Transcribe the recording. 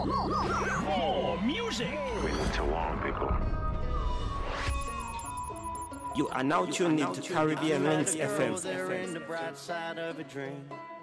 More music. We need to warn people. You are now tuned into Caribbean Links FM. They're in the bright side of a dream.